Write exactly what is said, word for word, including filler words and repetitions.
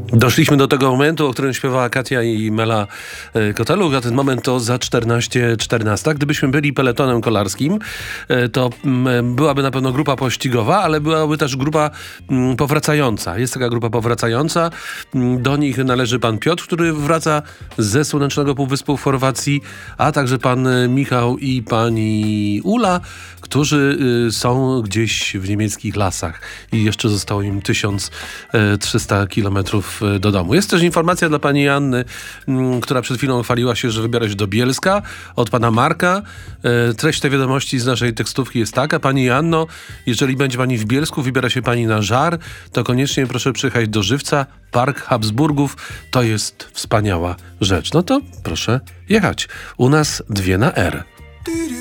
Doszliśmy do tego momentu, o którym śpiewała Katia i Mela Koteluch, a ten moment to za czternaście czternaście. Gdybyśmy byli peletonem kolarskim, to byłaby na pewno grupa pościgowa, ale byłaby też grupa powracająca. Jest taka grupa powracająca. Do nich należy pan Piotr, który wraca ze słonecznego półwyspu w Chorwacji, a także pan Michał i pani Ula, którzy są gdzieś w niemieckich lasach i jeszcze zostało im tysiąc trzysta kilometrów do domu. Jest też informacja dla pani Anny, m, która przed chwilą chwaliła się, że wybiera się do Bielska, od pana Marka. E, treść tej wiadomości z naszej tekstówki jest taka: pani Anno, jeżeli będzie pani w Bielsku, wybiera się pani na żar, to koniecznie proszę przyjechać do Żywca, Park Habsburgów. To jest wspaniała rzecz. No to proszę jechać. U nas dwie na R.